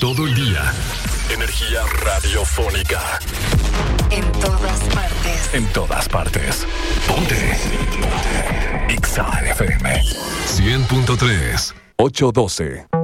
todo el día. Energía radiofónica. En todas partes. En todas partes. Ponte. Ponte. Exa FM 100.3 812.